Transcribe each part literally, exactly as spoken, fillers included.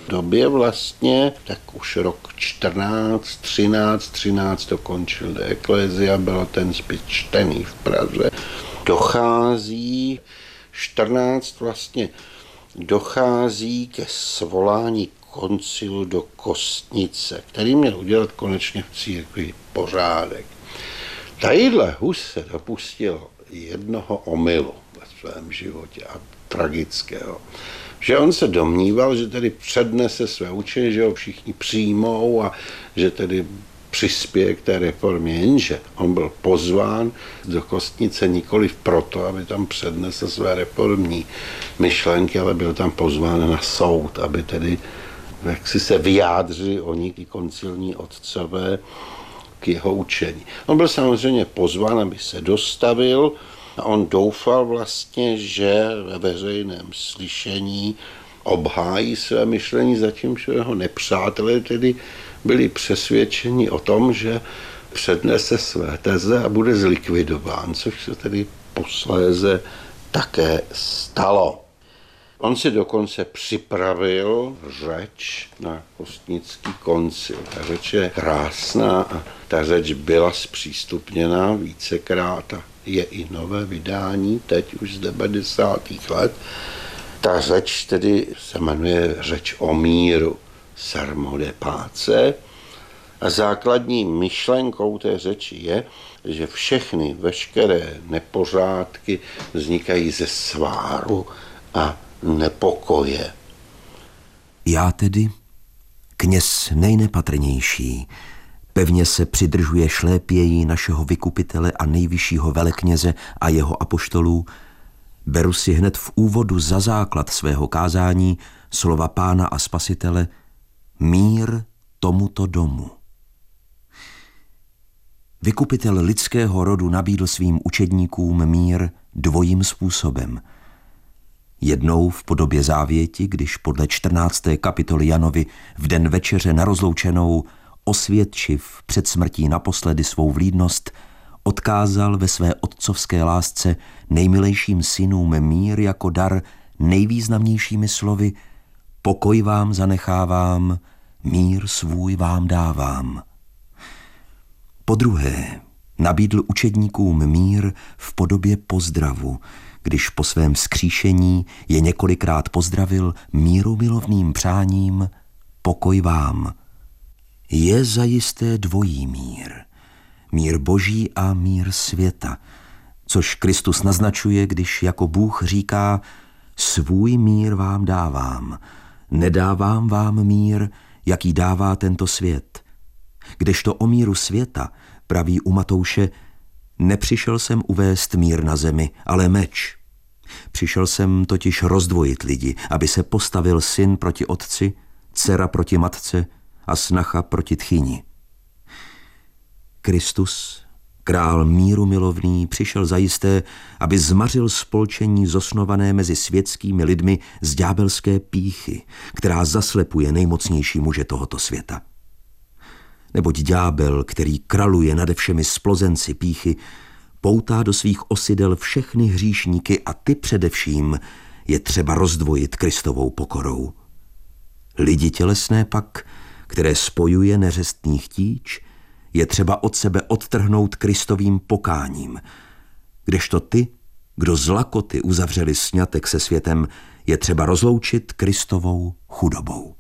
době vlastně, tak už rok čtrnáct, třináct, třináct to končil de Ecclesia, byl ten spis čtený v Praze. Dochází, čtrnáct vlastně dochází ke svolání koncilu do Kostnice, který měl udělat konečně v církvi pořádek. Tadyhle Hus se dopustil jednoho omylu ve svém životě a tragického, že on se domníval, že tedy přednese své učení, že ho všichni přijmou a že tedy přispěje k té reformě, jenže on byl pozván do Kostnice nikoliv proto, aby tam přednesl své reformní myšlenky, ale byl tam pozván na soud, aby tedy jak si se vyjádřili oni, ty koncilní otcové, k jeho učení. On byl samozřejmě pozván, aby se dostavil a on doufal vlastně, že ve veřejném slyšení obhájí své myšlení, zatímco jeho nepřátelé tedy byli přesvědčeni o tom, že přednese své teze a bude zlikvidován, což se tedy posléze také stalo. On si dokonce připravil řeč na Kostnický koncil. Ta řeč je krásná a ta řeč byla zpřístupněna vícekrát a je i nové vydání, teď už z devadesátých let. Ta řeč tedy se jmenuje Řeč o míru, Sermo de Pace, a základní myšlenkou té řeči je, že všechny veškeré nepořádky vznikají ze sváru a nepokoje. Já tedy, kněz nejnepatrnější, pevně se přidržuje šlépějí našeho vykupitele a nejvyššího velekněze a jeho apoštolů, beru si hned v úvodu za základ svého kázání slova Pána a Spasitele: mír tomuto domu. Vykupitel lidského rodu nabídl svým učedníkům mír dvojím způsobem. Jednou v podobě závěti, když podle čtrnácté kapitoly Janovi v den večeře na rozloučenou, osvědčiv před smrtí naposledy svou vlídnost, odkázal ve své otcovské lásce nejmilejším synům mír jako dar nejvýznamnějšími slovy: pokoj vám zanechávám, mír svůj vám dávám. Podruhé nabídl učedníkům mír v podobě pozdravu, když po svém vzkříšení je několikrát pozdravil mírumilovným přáním: pokoj vám. Je zajisté dvojí mír. Mír boží a mír světa, což Kristus naznačuje, když jako Bůh říká: svůj mír vám dávám, nedávám vám mír, jaký dává tento svět. Kdežto o míru světa praví u Matouše: nepřišel jsem uvést mír na zemi, ale meč. Přišel jsem totiž rozdvojit lidi, aby se postavil syn proti otci, dcera proti matce a snacha proti tchyni. Kristus, král míru milovný, přišel zajisté, aby zmařil spolčení zosnované mezi světskými lidmi z ďábelské pýchy, která zaslepuje nejmocnější muže tohoto světa. Neboť ďábel, který kraluje nade všemi splozenci pýchy, poutá do svých osidel všechny hříšníky a ty především je třeba rozdvojit Kristovou pokorou. Lidi tělesné pak, které spojuje neřestný chtíč, je třeba od sebe odtrhnout Kristovým pokáním, kdežto ty, kdo z lakoty uzavřeli sňatek se světem, je třeba rozloučit Kristovou chudobou.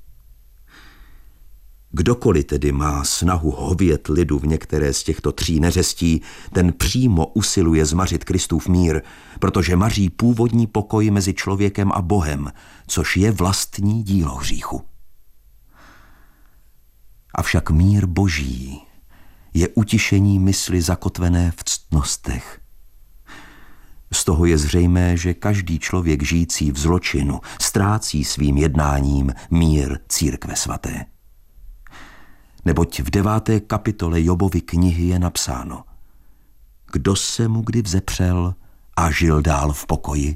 Kdokoliv tedy má snahu hovět lidu v některé z těchto tří neřestí, ten přímo usiluje zmařit Kristův mír, protože maří původní pokoj mezi člověkem a Bohem, což je vlastní dílo hříchu. Avšak mír boží je utišení mysli zakotvené v ctnostech. Z toho je zřejmé, že každý člověk žijící v zločinu ztrácí svým jednáním mír církve svaté. Neboť v deváté kapitole Jobovy knihy je napsáno: kdo se mu kdy vzepřel a žil dál v pokoji?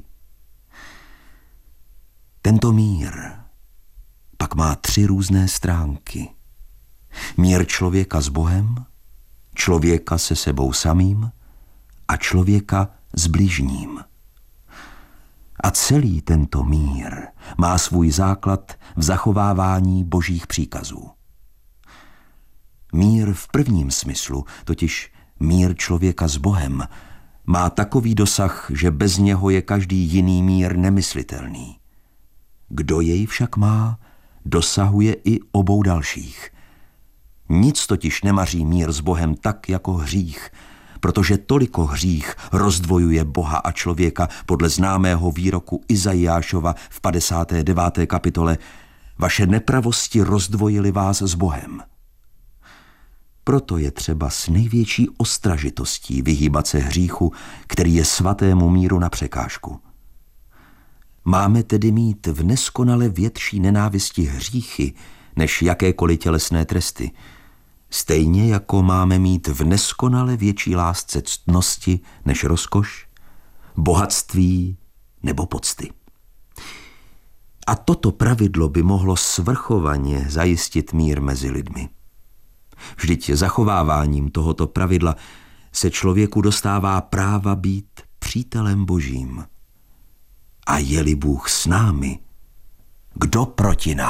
Tento mír pak má tři různé stránky. Mír člověka s Bohem, člověka se sebou samým a člověka s bližním. A celý tento mír má svůj základ v zachovávání božích příkazů. Mír v prvním smyslu, totiž mír člověka s Bohem, má takový dosah, že bez něho je každý jiný mír nemyslitelný. Kdo jej však má, dosahuje i obou dalších. Nic totiž nemaří mír s Bohem tak jako hřích, protože toliko hřích rozdvojuje Boha a člověka podle známého výroku Izajášova v padesáté deváté kapitole: vaše nepravosti rozdvojily vás s Bohem. Proto je třeba s největší ostražitostí vyhýbat se hříchu, který je svatému míru na překážku. Máme tedy mít v neskonale větší nenávisti hříchy než jakékoliv tělesné tresty, stejně jako máme mít v neskonale větší lásce ctnosti než rozkoš, bohatství nebo pocty. A toto pravidlo by mohlo svrchovaně zajistit mír mezi lidmi. Vždyť zachováváním tohoto pravidla se člověku dostává práva být přítelem Božím. A je-li Bůh s námi, kdo proti nám?